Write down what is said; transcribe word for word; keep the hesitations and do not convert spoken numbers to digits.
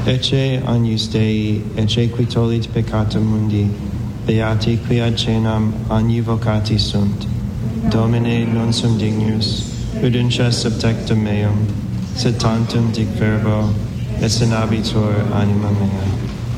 Ecce agnus Dei, ecce qui tollit peccata mundi, beati qui ad cenam annivocati sunt. Domine non sum dignus, udinces subtectum meum, sed tantum dic verbo, et senabitur anima mea.